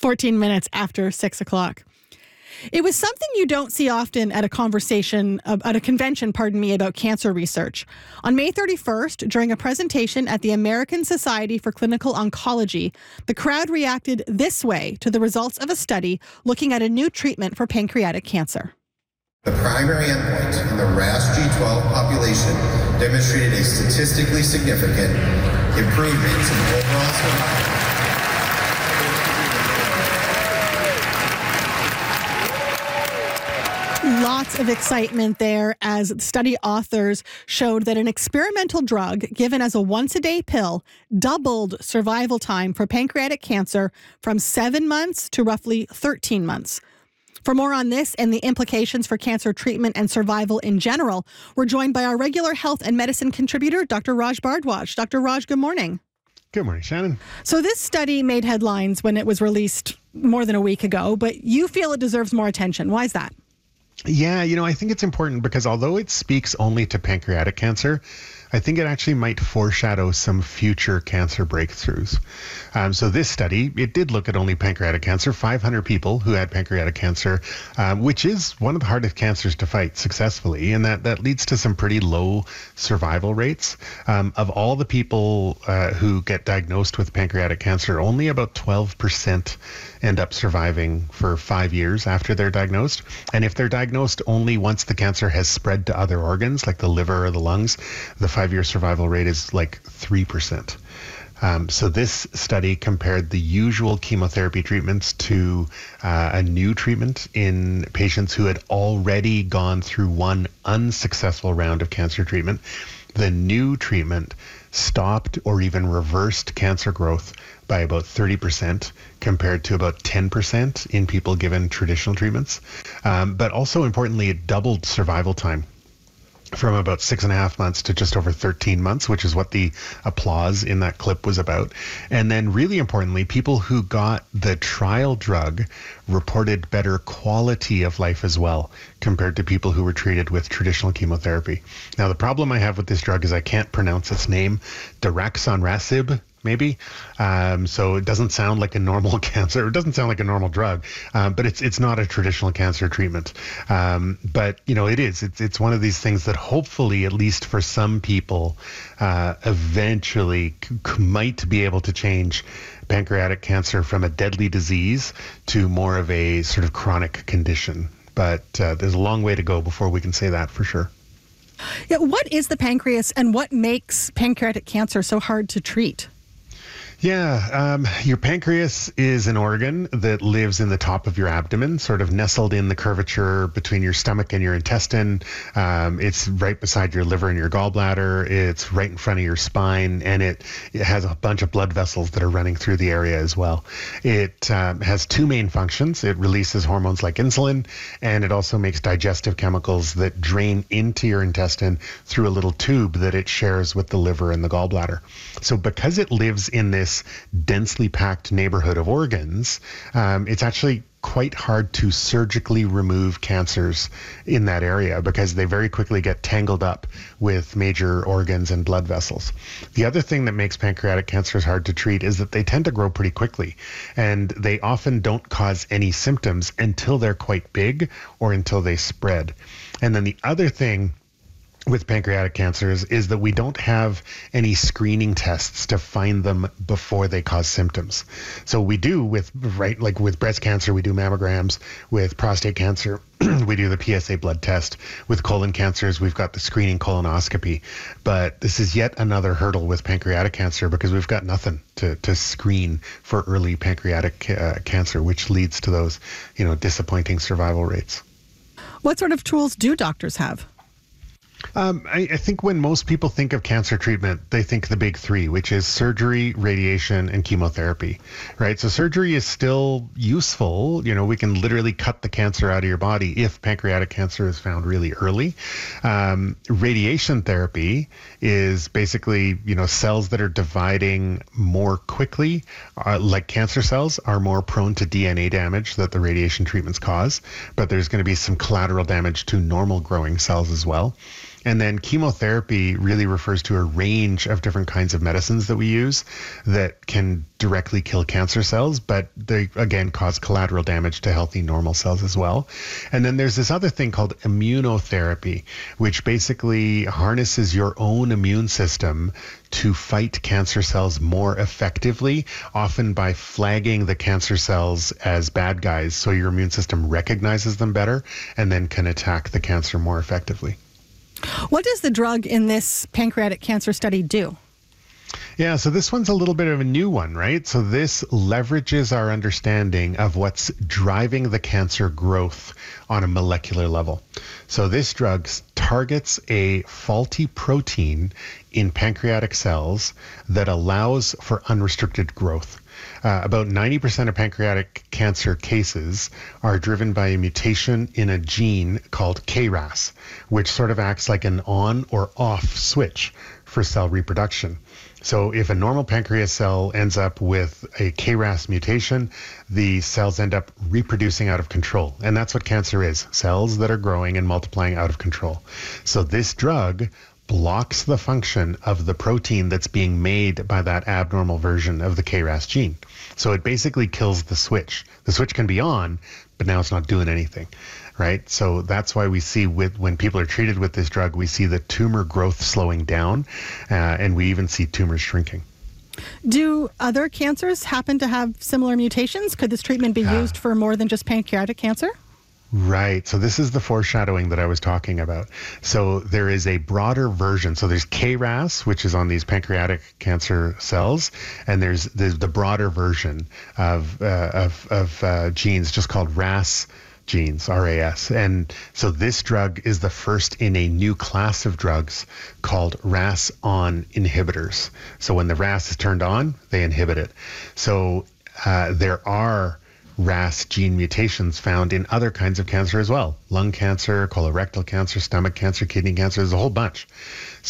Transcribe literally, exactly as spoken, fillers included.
fourteen minutes after six o'clock. It was something you don't see often at a conversation, uh, at a convention, pardon me, about cancer research. On May thirty-first, during a presentation at the American Society for Clinical Oncology, the crowd reacted this way to the results of a study looking at a new treatment for pancreatic cancer. The primary endpoint in the R A S G twelve population demonstrated a statistically significant improvement in overall survival. Lots of excitement there as study authors showed that an experimental drug given as a once-a-day pill doubled survival time for pancreatic cancer from seven months to roughly thirteen months. For more on this and the implications for cancer treatment and survival in general, we're joined by our regular health and medicine contributor, Doctor Raj Bhardwaj. Doctor Raj, good morning. Good morning, Shannon. So this study made headlines when it was released more than a week ago, but you feel it deserves more attention. Why is that? Yeah, you know, I think it's important because although it speaks only to pancreatic cancer, I think it actually might foreshadow some future cancer breakthroughs. Um, so this study, it did look at only pancreatic cancer, five hundred people who had pancreatic cancer, um, which is one of the hardest cancers to fight successfully. And that, that leads to some pretty low survival rates. Um, of all the people uh, who get diagnosed with pancreatic cancer, only about twelve percent end up surviving for five years after they're diagnosed. And if they're diagnosed only once the cancer has spread to other organs, like the liver or the lungs, the five-year survival rate is like three percent. Um, so this study compared the usual chemotherapy treatments to uh, a new treatment in patients who had already gone through one unsuccessful round of cancer treatment. The new treatment stopped or even reversed cancer growth by about thirty percent compared to about ten percent in people given traditional treatments. Um, but also importantly, it doubled survival time from about six and a half months to just over thirteen months, which is what the applause in that clip was about. And then really importantly, people who got the trial drug reported better quality of life as well compared to people who were treated with traditional chemotherapy. Now, the problem I have with this drug is I can't pronounce its name, daraxonrasib, maybe. Um, so it doesn't sound like a normal cancer. It doesn't sound like a normal drug, um, but it's it's not a traditional cancer treatment. Um, but, you know, it is. It's, it's one of these things that hopefully, at least for some people, uh, eventually c- might be able to change pancreatic cancer from a deadly disease to more of a sort of chronic condition. But uh, there's a long way to go before we can say that for sure. Yeah, what is the pancreas and what makes pancreatic cancer so hard to treat? Yeah, um, your pancreas is an organ that lives in the top of your abdomen, sort of nestled in the curvature between your stomach and your intestine. Um, it's right beside your liver and your gallbladder. It's right in front of your spine, and it, it has a bunch of blood vessels that are running through the area as well. It um, has two main functions. It releases hormones like insulin, and it also makes digestive chemicals that drain into your intestine through a little tube that it shares with the liver and the gallbladder. So because it lives in this densely packed neighborhood of organs, um, it's actually quite hard to surgically remove cancers in that area because they very quickly get tangled up with major organs and blood vessels. The other thing that makes pancreatic cancers hard to treat is that they tend to grow pretty quickly, and they often don't cause any symptoms until they're quite big or until they spread. And then the other thing with pancreatic cancers is that we don't have any screening tests to find them before they cause symptoms. So we do with, right, like with breast cancer, we do mammograms. With prostate cancer, we do the P S A blood test. With colon cancers, we've got the screening colonoscopy. But this is yet another hurdle with pancreatic cancer because we've got nothing to, to screen for early pancreatic uh, cancer, which leads to those, you know, disappointing survival rates. What sort of tools do doctors have? Um, I, I think when most people think of cancer treatment, they think the big three, which is surgery, radiation, and chemotherapy, right? So surgery is still useful. You know, we can literally cut the cancer out of your body if pancreatic cancer is found really early. Um, radiation therapy is basically, you know, cells that are dividing more quickly, uh, like cancer cells, are more prone to D N A damage that the radiation treatments cause, but there's going to be some collateral damage to normal growing cells as well. And then chemotherapy really refers to a range of different kinds of medicines that we use that can directly kill cancer cells, but they, again, cause collateral damage to healthy normal cells as well. And then there's this other thing called immunotherapy, which basically harnesses your own immune system to fight cancer cells more effectively, often by flagging the cancer cells as bad guys so your immune system recognizes them better and then can attack the cancer more effectively. What does the drug in this pancreatic cancer study do? Yeah, so this one's a little bit of a new one, right? So this leverages our understanding of what's driving the cancer growth on a molecular level. So this drug targets a faulty protein in pancreatic cells that allows for unrestricted growth. Uh, about ninety percent of pancreatic cancer cases are driven by a mutation in a gene called K R A S, which sort of acts like an on or off switch for cell reproduction. So if a normal pancreas cell ends up with a K R A S mutation, the cells end up reproducing out of control. And that's what cancer is, cells that are growing and multiplying out of control. So this drug blocks the function of the protein that's being made by that abnormal version of the K R A S gene. So it basically kills the switch. The switch can be on, but now it's not doing anything, right? So that's why we see with when people are treated with this drug, we see the tumor growth slowing down, uh, and we even see tumors shrinking. Do other cancers happen to have similar mutations? Could this treatment be Yeah. used for more than just pancreatic cancer? Right. So this is the foreshadowing that I was talking about. So there is a broader version. So there's K R A S, which is on these pancreatic cancer cells, and there's there's the broader version of uh, of, of uh, genes just called R A S genes, R A S. And so this drug is the first in a new class of drugs called R A S-on inhibitors. So when the R A S is turned on, they inhibit it. So uh, there are R A S gene mutations found in other kinds of cancer as well. Lung cancer, colorectal cancer, stomach cancer, kidney cancer, there's a whole bunch.